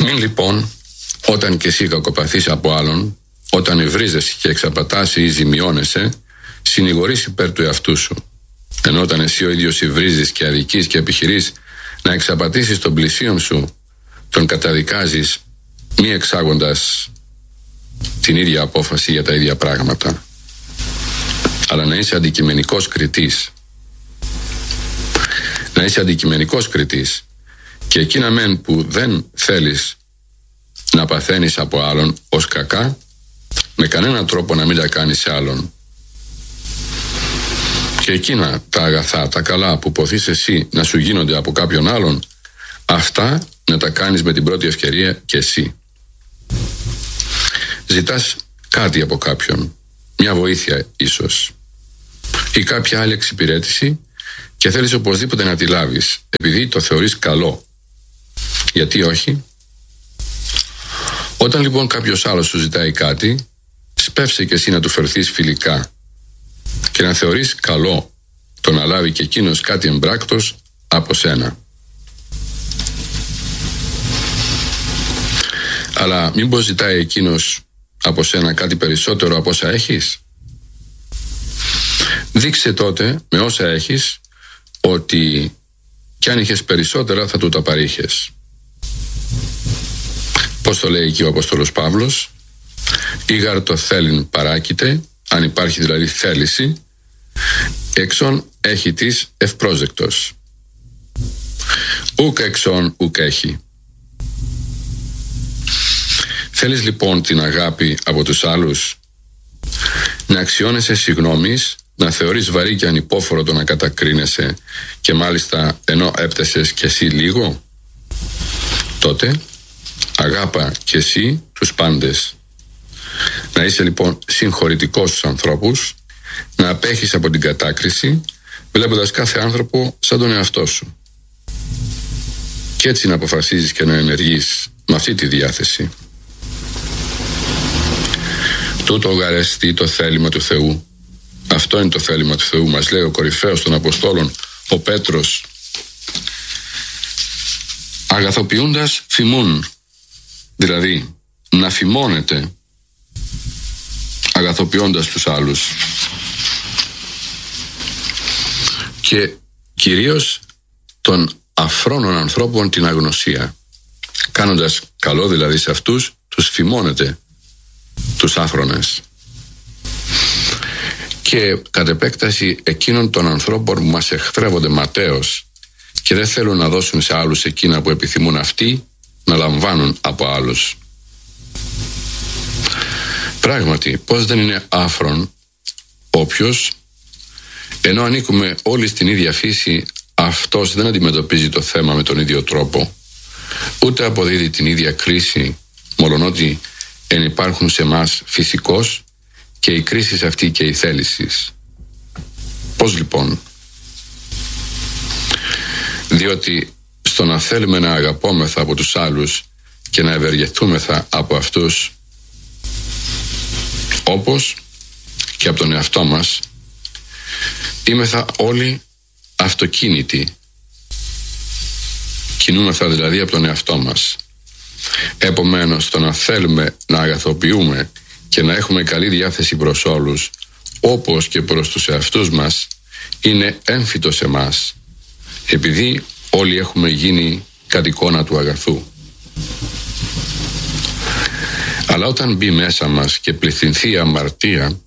Μην λοιπόν, όταν και εσύ κακοπαθείς από άλλον, όταν υβρίζεσαι και εξαπατάσαι ή ζημιώνεσαι, συνηγορείς υπέρ του εαυτού σου. Ενώ όταν εσύ ο ίδιος υβρίζεις και αδικείς και επιχειρείς να εξαπατήσεις τον πλησίον σου, τον καταδικάζεις μη εξάγοντας την ίδια απόφαση για τα ίδια πράγματα. Αλλά να είσαι αντικειμενικός κριτής. Να είσαι αντικειμενικός κριτής. Και εκείνα μεν που δεν θέλεις να παθαίνεις από άλλον ως κακά, με κανέναν τρόπο να μην τα κάνεις σε άλλον. Και εκείνα τα αγαθά, τα καλά που ποθείς εσύ να σου γίνονται από κάποιον άλλον, αυτά να τα κάνεις με την πρώτη ευκαιρία και εσύ. Ζητάς κάτι από κάποιον, μια βοήθεια ίσως, ή κάποια άλλη εξυπηρέτηση και θέλεις οπωσδήποτε να τη λάβεις, επειδή το θεωρείς καλό. Γιατί όχι? Όταν λοιπόν κάποιος άλλος σου ζητάει κάτι, σπεύσε και εσύ να του φερθείς φιλικά και να θεωρείς καλό το να λάβει και εκείνος κάτι εμπράκτος από σένα. Αλλά μήπως ζητάει εκείνος από σένα κάτι περισσότερο από όσα έχεις? Δείξε τότε με όσα έχεις ότι κι αν είχες περισσότερα θα του τα παρήχες. Πώς το λέει εκεί ο Απόστολος Παύλος? Ήγαρ το θέλειν παράκειται, αν υπάρχει δηλαδή θέληση, εξών έχει της ευπρόζεκτος. Ουκ εξών ουκ έχει. Θέλεις λοιπόν την αγάπη από τους άλλους? Να αξιώνεσαι συγγνώμης, να θεωρείς βαρύ και ανυπόφορο το να κατακρίνεσαι και μάλιστα ενώ έπτεσες κι εσύ λίγο? Τότε αγάπα κι εσύ τους πάντες. Να είσαι λοιπόν συγχωρητικός στους ανθρώπους, να απέχεις από την κατάκριση, βλέποντας κάθε άνθρωπο σαν τον εαυτό σου. Και έτσι να αποφασίζεις και να ενεργείς με αυτή τη διάθεση. Τούτο γαρεστεί το θέλημα του Θεού. Αυτό είναι το θέλημα του Θεού, μας λέει ο κορυφαίος των Αποστόλων, ο Πέτρος. Αγαθοποιούντας φημούν, δηλαδή να φημώνεται αγαθοποιώντας τους άλλους. Και κυρίως των αφρόνων ανθρώπων την αγνωσία. Κάνοντας καλό δηλαδή σε αυτούς, τους φημώνεται τους άφρονες. Και κατ' επέκταση εκείνων των ανθρώπων που μας εχθρεύονται ματέως και δεν θέλουν να δώσουν σε άλλους εκείνα που επιθυμούν αυτοί να λαμβάνουν από άλλους. Πράγματι, πώς δεν είναι άφρον όποιος, ενώ ανήκουμε όλοι στην ίδια φύση, αυτός δεν αντιμετωπίζει το θέμα με τον ίδιο τρόπο, ούτε αποδίδει την ίδια κρίση, μολονότι εν υπάρχουν σε μας φυσικός και η κρίση αυτή και η θέλησης. Πώς λοιπόν? Διότι στο να θέλουμε να αγαπώμεθα από τους άλλους και να ευεργετούμεθα από αυτούς, όπως και από τον εαυτό μας, είμεθα όλοι αυτοκίνητοι. Κινούμεθα δηλαδή από τον εαυτό μας. Επομένως, το να θέλουμε να αγαθοποιούμε και να έχουμε καλή διάθεση προς όλους, όπως και προς τους εαυτούς μας, είναι έμφυτο σε μας, επειδή όλοι έχουμε γίνει κατ' εικόνα του αγαθού. Αλλά όταν μπει μέσα μας και πληθυνθεί η αμαρτία,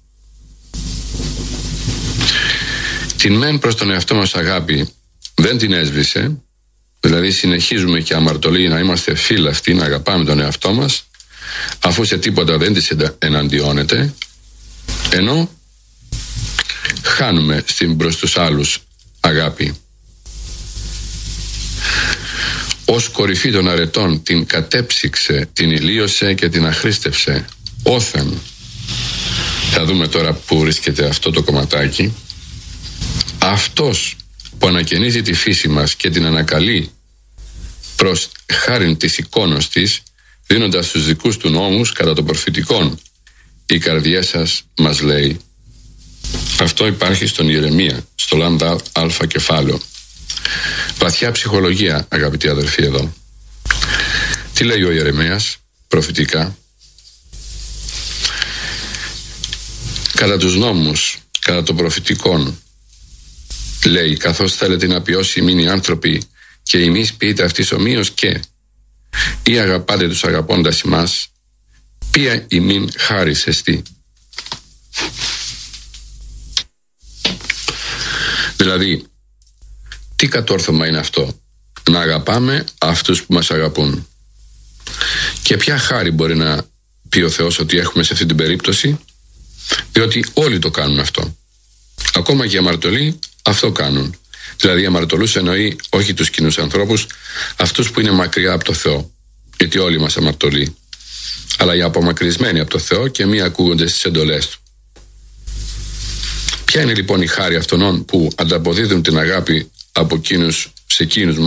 την μεν προς τον εαυτό μας αγάπη δεν την έσβησε, δηλαδή συνεχίζουμε και αμαρτωλοί να είμαστε φύλαυτοι, να αγαπάμε τον εαυτό μας, αφού σε τίποτα δεν της εναντιώνεται, ενώ χάνουμε στην προς τους άλλους αγάπη. Ως κορυφή των αρετών την κατέψυξε, την ηλίωσε και την αχρίστευσε όθεν. Θα δούμε τώρα που βρίσκεται αυτό το κομματάκι. Αυτός που ανακαινίζει τη φύση μας και την ανακαλεί προς χάριν της εικόνος της, δίνοντας τους δικούς του νόμους κατά των προφητικών, η καρδιά σας μας λέει. Αυτό υπάρχει στον Ιερεμία, στο λάμδα α κεφάλαιο. Βαθιά ψυχολογία, αγαπητοί αδελφοί, εδώ. Τι λέει ο Ιερεμίας προφητικά? Κατά τους νόμους, κατά των προφητικών, λέει, καθώς θέλετε να ποιώσει ημίν οι άνθρωποι και εμείς ποιείτε αυτής ομοίως και ή αγαπάτε τους αγαπώντας ημάς, ποια ημίν χάρις εστί. Δηλαδή, τι κατόρθωμα είναι αυτό? Να αγαπάμε αυτούς που μας αγαπούν. Και ποια χάρη μπορεί να πει ο Θεός ότι έχουμε σε αυτή την περίπτωση? Διότι όλοι το κάνουν αυτό. Ακόμα και οι αμαρτωλοί αυτό κάνουν. Δηλαδή, αμαρτωλούς εννοεί όχι τους κοινούς ανθρώπους, αυτούς που είναι μακριά από το Θεό. Γιατί όλοι μας αμαρτωλοί. Αλλά οι απομακρυσμένοι από το Θεό και μη ακούγονται στις εντολές του. Ποια είναι λοιπόν η χάρη αυτών που ανταποδίδουν την αγάπη από εκείνους σε εκείνους